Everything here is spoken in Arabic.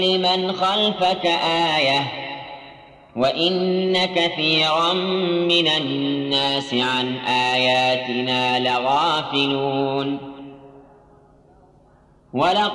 لمن خلفك آية وإن كثيرا من الناس عن آياتنا لغافلون.